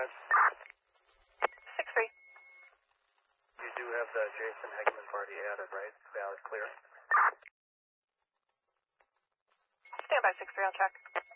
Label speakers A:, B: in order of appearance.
A: guys?
B: 6-3.
A: You do have the Jason Heckman party added, right? Valid, clear.
B: Stand by 6-3, I'll check.